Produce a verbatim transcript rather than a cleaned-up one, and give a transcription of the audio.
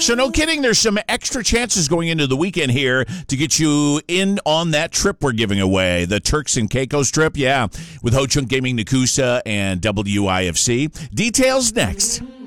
So no kidding, there's some extra chances going into the weekend here to get you in on that trip we're giving away. The Turks and Caicos trip, yeah, with Ho Chunk Gaming, Nakusa, and W I F C. Details next.